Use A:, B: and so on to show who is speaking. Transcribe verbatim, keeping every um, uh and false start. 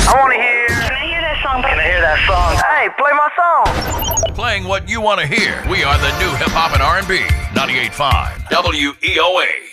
A: I want to hear.
B: Can I hear that song?
A: Can I hear that song? Hey, play my song.
C: Playing what you want to hear. We are the new hip hop and R and B. ninety-eight point five W E O A.